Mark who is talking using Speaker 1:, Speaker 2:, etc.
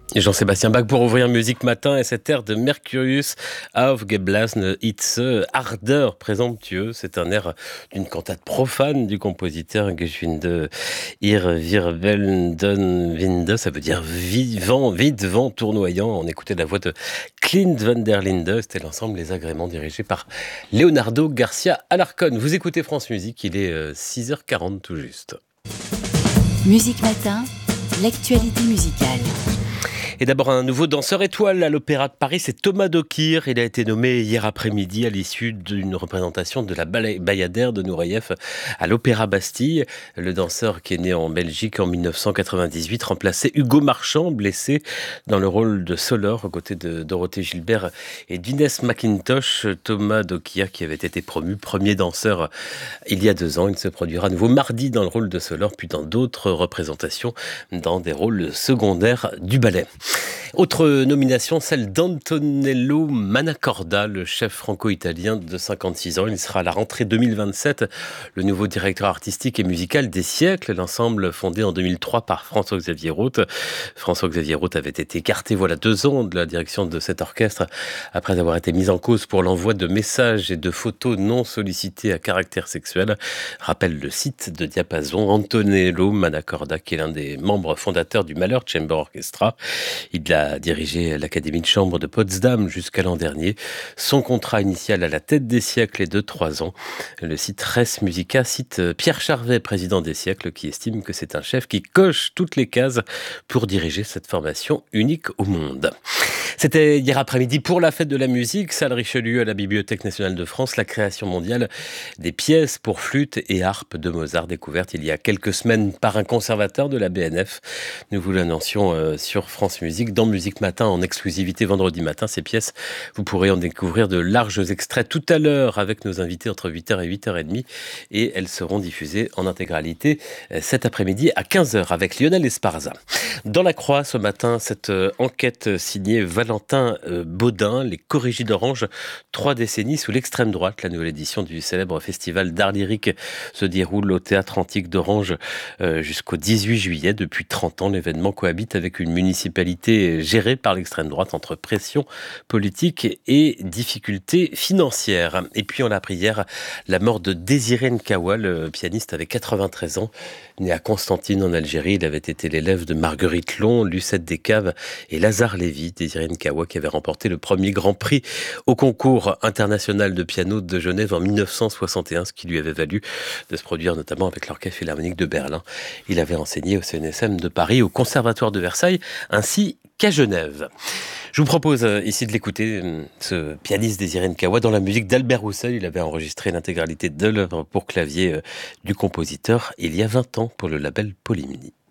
Speaker 1: Et Jean-Sébastien Bach pour ouvrir Musique Matin et cette air de Mercurius aufgeblasene Hitze, ardeur présomptueuse. C'est un air d'une cantate profane du compositeur Geschwinde ihr Wirbelnden Winde. Ça veut dire vivant, vite vent tournoyant. On écoutait la voix de Clint van der Linde. C'était l'ensemble Les Agréments dirigé par Leonardo Garcia Alarcón. Vous écoutez France Musique, il est 6h40 tout juste.
Speaker 2: Musique Matin, l'actualité musicale.
Speaker 1: Et d'abord un nouveau danseur étoile à l'Opéra de Paris, c'est Thomas Dokir. Il a été nommé hier après-midi à l'issue d'une représentation de la Bayadère de Nureyev à l'Opéra Bastille. Le danseur qui est né en Belgique en 1998 remplaçait Hugo Marchand, blessé dans le rôle de Solor aux côtés de Dorothée Gilbert et d'Inès McIntosh. Thomas Dokir qui avait été promu premier danseur il y a 2 ans. Il se produira à nouveau mardi dans le rôle de Solor, puis dans d'autres représentations dans des rôles secondaires du ballet. Autre nomination, celle d'Antonello Manacorda, le chef franco-italien de 56 ans. Il sera à la rentrée 2027 le nouveau directeur artistique et musical des Siècles, l'ensemble fondé en 2003 par François-Xavier Roth. François-Xavier Roth avait été écarté 2 ans de la direction de cet orchestre après avoir été mis en cause pour l'envoi de messages et de photos non sollicités à caractère sexuel. Rappelle le site de Diapason. Antonello Manacorda, qui est l'un des membres fondateurs du Mahler Chamber Orchestra. Il a dirigé l'Académie de chambre de Potsdam jusqu'à l'an dernier. Son contrat initial à la tête des Siècles est de 3 ans. Le site Res Musica cite Pierre Charvet, président des Siècles, qui estime que c'est un chef qui coche toutes les cases pour diriger cette formation unique au monde. C'était hier après-midi pour la fête de la musique, salle Richelieu à la Bibliothèque nationale de France, la création mondiale des pièces pour flûte et harpe de Mozart, découverte il y a quelques semaines par un conservateur de la BNF. Nous vous l'annoncions sur France Musique, dans Musique Matin, en exclusivité vendredi matin. Ces pièces, vous pourrez en découvrir de larges extraits tout à l'heure avec nos invités entre 8h et 8h30 et elles seront diffusées en intégralité cet après-midi à 15h avec Lionel Esparza. Dans la Croix ce matin, cette enquête signée Valentin Baudin, les Corrigis d'Orange, 3 décennies sous l'extrême droite. La nouvelle édition du célèbre festival d'art lyrique se déroule au Théâtre Antique d'Orange jusqu'au 18 juillet. Depuis 30 ans, l'événement cohabite avec une municipalité gérée par l'extrême droite entre pression politique et difficultés financières. Et puis on a appris hier la mort de Désiré Nkawa, le pianiste avait 93 ans, né à Constantine en Algérie. Il avait été l'élève de Marguerite Long, Lucette Descaves et Lazare Lévy. Désiré Nkawa qui avait remporté le premier grand prix au concours international de piano de Genève en 1961, ce qui lui avait valu de se produire notamment avec l'Orchestre Philharmonique de Berlin. Il avait enseigné au CNSM de Paris, au Conservatoire de Versailles, ainsi qu'à Genève. Je vous propose ici de l'écouter, ce pianiste Désiré Nkawa, dans la musique d'Albert Roussel. Il avait enregistré l'intégralité de l'œuvre pour clavier du compositeur il y a 20 ans pour le label Polymnie.